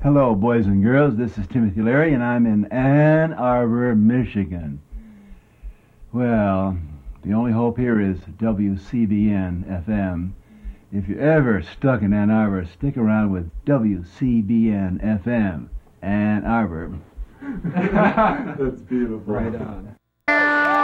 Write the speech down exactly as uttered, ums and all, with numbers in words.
Hello, boys and girls. This is Timothy Leary, and I'm in Ann Arbor, Michigan. Well, the only hope here is W C B N F M. If you're ever stuck in Ann Arbor, stick around with W C B N F M, Ann Arbor. That's beautiful. Right on.